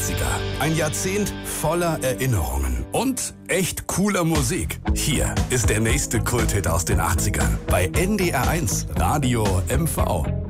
80er. Ein Jahrzehnt voller Erinnerungen und echt cooler Musik. Hier ist der nächste Kulthit aus den 80ern bei NDR1 Radio MV.